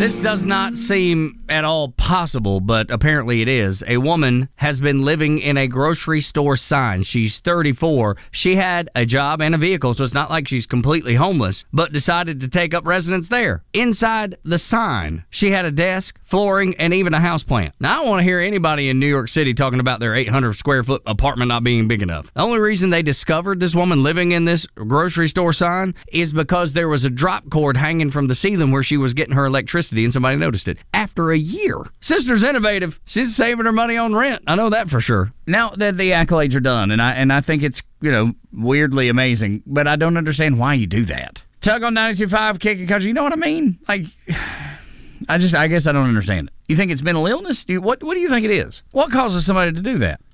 This does not seem at all possible, but apparently it is. A woman has been living in a grocery store sign. She's 34. She had a job and a vehicle, so it's not like she's completely homeless, but decided to take up residence there. Inside the sign, she had a desk, flooring, and even a houseplant. Now, I don't want to hear anybody in New York City talking about their 800 square foot apartment not being big enough. The only reason they discovered this woman living in this grocery store sign is because there was a drop cord hanging from the ceiling where she was getting her electricity, and somebody noticed it. After a year. Sister's innovative. She's saving her money on rent. I know that for sure. Now that the accolades are done, and I think it's, weirdly amazing, but I don't understand why you do that. Tug on 92.5, Kicking Country. You know what I mean? Like, I guess I don't understand it. You think it's mental illness? What do you think it is? What causes somebody to do that?